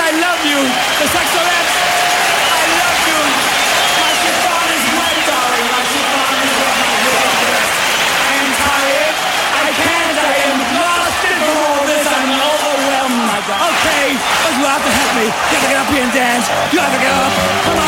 I love you. The Sexorettes, I love you. My chiffon is wet, darling. My chiffon is wet. My wedding dress. I am tired. I can't. I am exhausted from all this. I'm overwhelmed, my God. Okay, but you have to help me. You have to get up here and dance. You have to get up. Come on.